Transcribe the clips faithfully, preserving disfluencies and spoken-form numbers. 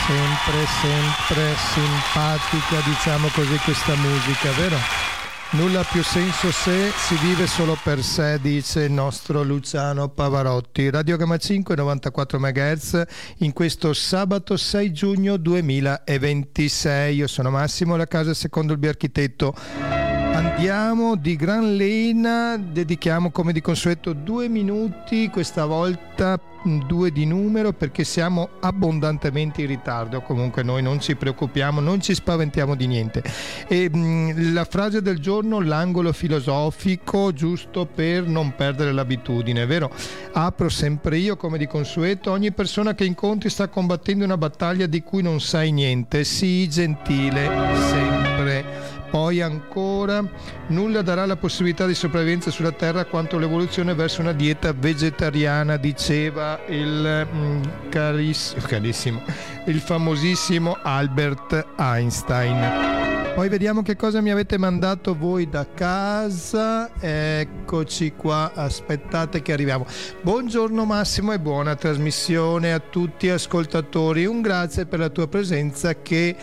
sempre, sempre simpatica, diciamo così, questa musica, vero? Nulla ha più senso se si vive solo per sé, dice il nostro Luciano Pavarotti. Radio Gamma cinque, novantaquattro megahertz, in questo sabato sei giugno duemilaventisei. Io sono Massimo, la casa secondo il Biarchitetto. Andiamo di gran lena, dedichiamo come di consueto due minuti, questa volta due di numero, perché siamo abbondantemente in ritardo. Comunque noi non ci preoccupiamo, non ci spaventiamo di niente. E mh, la frase del giorno, l'angolo filosofico, giusto per non perdere l'abitudine, vero? Apro sempre io come di consueto: ogni persona che incontri sta combattendo una battaglia di cui non sai niente, sii gentile sempre. Poi ancora, nulla darà la possibilità di sopravvivenza sulla Terra quanto l'evoluzione verso una dieta vegetariana, diceva il mm, cariss- carissimo, il famosissimo Albert Einstein. Poi vediamo che cosa mi avete mandato voi da casa. Eccoci qua, aspettate che arriviamo. Buongiorno Massimo e buona trasmissione a tutti ascoltatori. Un grazie per la tua presenza che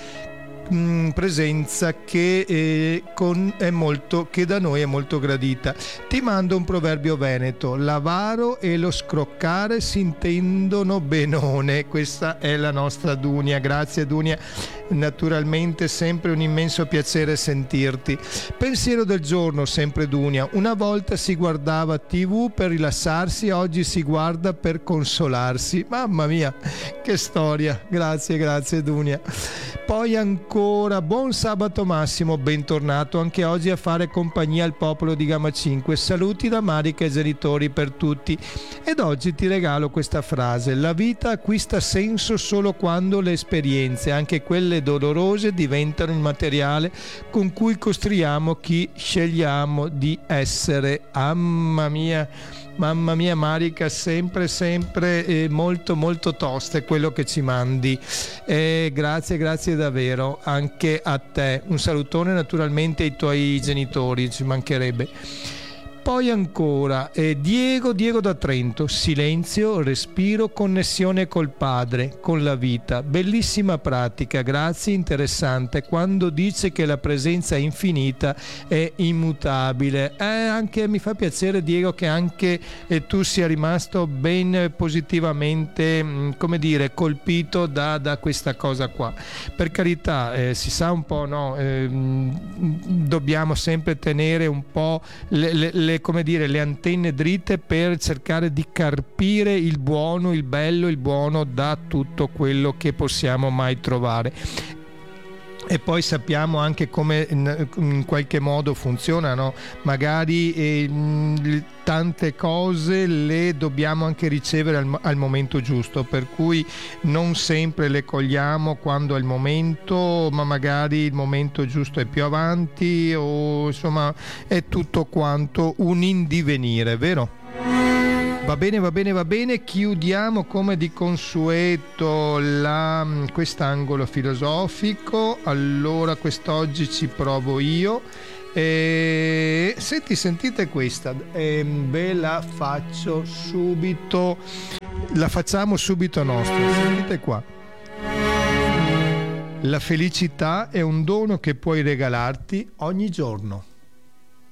presenza che, eh, con, è molto, che da noi è molto gradita. Ti mando un proverbio veneto: l'avaro e lo scroccare si intendono benone. Questa è la nostra Dunia. Grazie Dunia, naturalmente sempre un immenso piacere sentirti. Pensiero del giorno, sempre Dunia: una volta si guardava tivù per rilassarsi, oggi si guarda per consolarsi. Mamma mia, che storia. Grazie, grazie Dunia. Poi ancora, buon sabato Massimo, bentornato anche oggi a fare compagnia al popolo di Gamma cinque. Saluti da Marica e genitori per tutti. Ed oggi ti regalo questa frase: la vita acquista senso solo quando le esperienze, anche quelle dolorose, diventano il materiale con cui costruiamo chi scegliamo di essere. Mamma mia, mamma mia Marica, sempre sempre eh, molto molto toste quello che ci mandi. Eh, grazie, grazie davvero anche a te. Un salutone naturalmente ai tuoi genitori, ci mancherebbe. Poi ancora, eh, Diego, Diego da Trento: silenzio, respiro, connessione col padre, con la vita. Bellissima pratica, grazie, interessante. Quando dice che la presenza infinita è immutabile. Eh, anche mi fa piacere Diego che anche eh, tu sia rimasto ben positivamente, mh, come dire, colpito da, da questa cosa qua. Per carità, eh, si sa un po', no? Eh, dobbiamo sempre tenere un po' le, le, le come dire, le antenne dritte per cercare di carpire il buono, il bello, il buono da tutto quello che possiamo mai trovare. E poi sappiamo anche come in qualche modo funziona, no? Magari eh, tante cose le dobbiamo anche ricevere al, al momento giusto, per cui non sempre le cogliamo quando è il momento, ma magari il momento giusto è più avanti, o insomma è tutto quanto un indivenire, vero? Va bene, va bene, va bene, chiudiamo come di consueto la, quest'angolo filosofico. Allora quest'oggi ci provo io. E, senti, sentite questa, e ve la faccio subito, la facciamo subito nostra, sentite qua. La felicità è un dono che puoi regalarti ogni giorno.